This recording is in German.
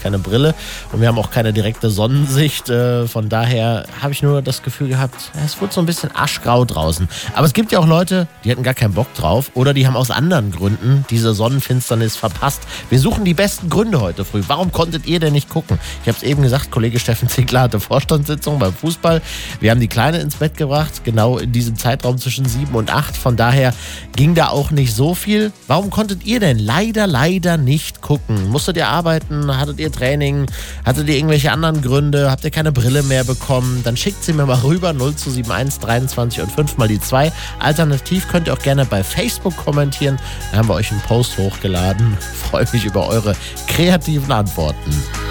keine Brille und wir haben auch keine direkte Sonnensicht. Von daher habe ich nur das Gefühl gehabt, es wird so ein bisschen aschgrau draußen. Aber es gibt ja auch Leute, die hatten gar keinen Bock drauf oder die haben aus anderen Gründen diese Sonnenfinsternis verpasst. Wir suchen die besten Gründe heute früh. Warum konntet ihr denn nicht gucken? Ich habe es eben gesagt, Kollege Steffen Ziegler hatte Vorstandssitzung beim Fußball. Wir haben die Kleine ins Bett gebracht, genau in diesem Zeitraum zwischen 7 und 8. Von daher ging da auch nicht so viel. Warum konntet ihr denn leider nicht gucken? Musstet ihr arbeiten? Hattet ihr Training? Hattet ihr irgendwelche anderen Gründe? Habt ihr keine Brille mehr bekommen? Dann schickt sie mir mal rüber, 0271 23 und 5 mal die 2. Alternativ könnt ihr auch gerne bei Facebook kommentieren. Da haben wir euch einen Post hochgeladen. Freue mich über eure kreativen Antworten.